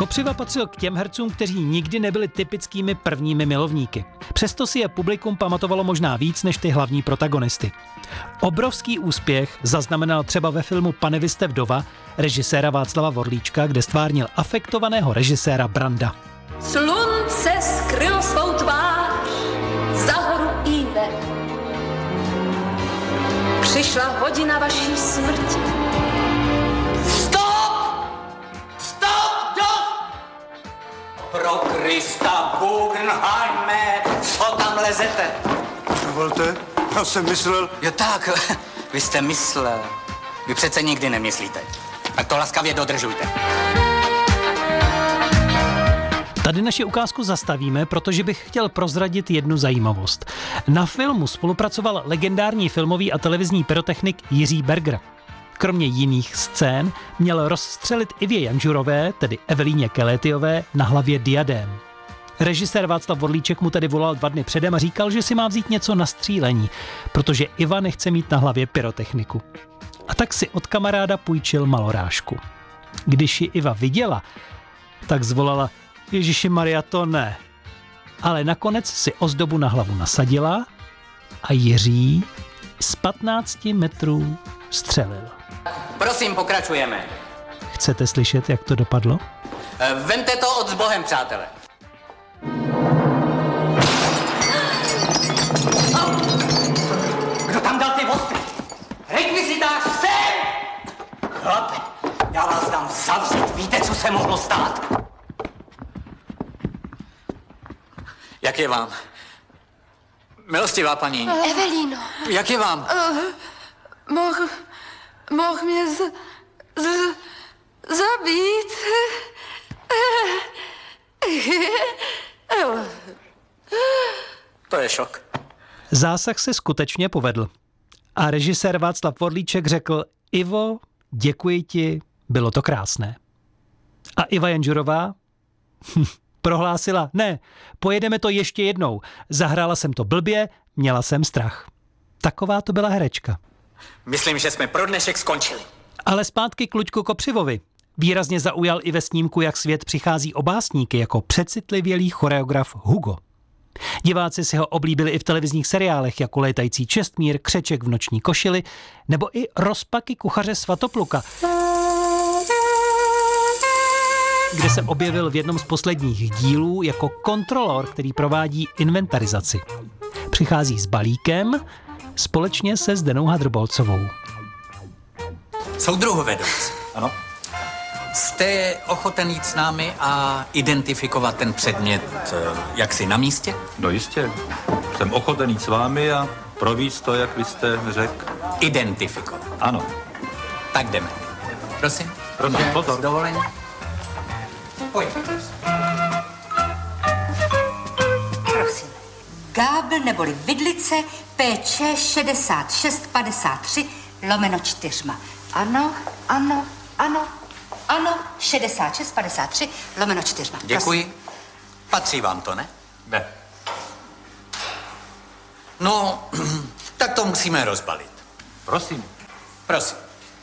Kopřiva patřil k těm hercům, kteří nikdy nebyli typickými prvními milovníky. Přesto si je publikum pamatovalo možná víc než ty hlavní protagonisty. Obrovský úspěch zaznamenal třeba ve filmu Pane vy jste vdova režiséra Václava Vorlíčka, kde stvárnil afektovaného režiséra Branda. Slunce skrylo svou tvář za horu Ine. Přišla hodina vaší smrti. Pro Krista Guggenheime, co tam lezete? Dovolte, já jsem myslel... Jo tak, vy jste myslel. Vy přece nikdy nemyslíte. Tak to laskavě dodržujte. Tady naši ukázku zastavíme, protože bych chtěl prozradit jednu zajímavost. Na filmu spolupracoval legendární filmový a televizní pyrotechnik Jiří Berger. Kromě jiných scén měl rozstřelit Ivě Janžurové, tedy Evelíně Kelétiové, na hlavě diadém. Režisér Václav Vorlíček mu tedy volal 2 dny předem a říkal, že si má vzít něco na střílení, protože Iva nechce mít na hlavě pyrotechniku. A tak si od kamaráda půjčil malorážku. Když ji Iva viděla, tak zvolala: Ježiši Maria, to ne. Ale nakonec si ozdobu na hlavu nasadila a Jiří z 15 metrů střelil. Prosím, pokračujeme. Chcete slyšet, jak to dopadlo? Vemte to od s Bohem, přátelé. Kdo tam dal ty ostry? Rekvizitář, sem! Chlape, já vás dám zavřít. Víte, co se mohlo stát? Jak je vám? Milostivá paní. Evelíno. Jak je vám? Mohl mě zabít. To je šok. Zásah se skutečně povedl. A režisér Václav Vorlíček řekl: Ivo, děkuji ti, bylo to krásné. A Iva Janžurová prohlásila: ne, pojedeme to ještě jednou. Zahrála jsem to blbě, měla jsem strach. Taková to byla herečka. Myslím, že jsme pro dnešek skončili. Ale zpátky k Luďku Kopřivovi. Výrazně zaujal i ve snímku Jak svět přichází o básníky jako přecitlivělý choreograf Hugo. Diváci si ho oblíbili i v televizních seriálech jako Létající Čestmír, Křeček v noční košili nebo i Rozpaky kuchaře Svatopluka, kde se objevil v jednom z posledních dílů jako kontrolor, který provádí inventarizaci. Přichází s balíkem společně se Zdenou Hadrbolcovou. Soudruhu vedoucí. Ano? Jste ochoten jít s námi a identifikovat ten předmět jaksi na místě? No jistě. Jsem ochoten jít s vámi a províct to, jak vy jste řekl. Identifikovat. Ano. Tak jdeme. Prosím. Prosím, pozor. S dovolením. Pojď. Prosím. Gábl neboli vidlice PČ 6653/4. Ano, ano, ano, ano, 6653/4. Děkuji. Patří vám to, ne? Ne. No, tak to musíme rozbalit. Prosím. Prosím.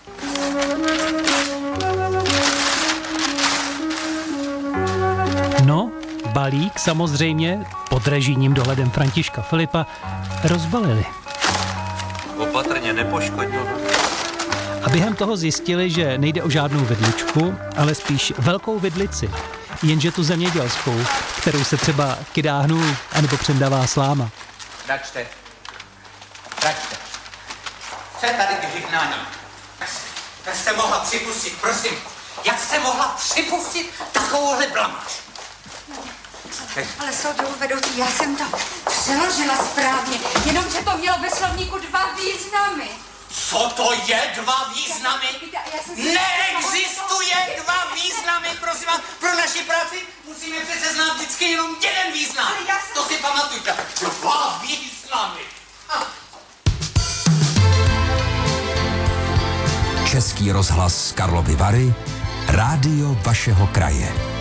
No, balík samozřejmě pod režijním dohledem Františka Filipa rozbalili. Opatrně, nepoškodil. A během toho zjistili, že nejde o žádnou vidličku, ale spíš velkou vidlici. Jenže tu zemědělskou, kterou se třeba kydá hnůl anebo přendává sláma. Račte. Račte. Co je tady k žehnání? Jak jste mohla připustit, prosím, jak jste mohla připustit takovouhle blamáž? Ale soudruhu vedoucí, já jsem to přeložila správně, jenomže to mělo ve slovníku 2 významy. Co to je 2 významy? Neexistuje 2 významy, prosím vás. Pro naši práci musíme přece znát vždycky jenom jeden význam. To si pamatujte. 2 významy. Český rozhlas Karlovy Vary, rádio vašeho kraje.